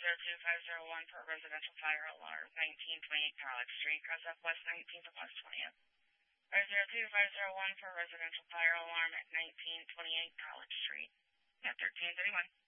02501 for a residential fire alarm, 1928 College Street, cross up West 19th and West 20th. Or 02501 for a residential fire alarm at 1928 College Street. Yeah, 1331.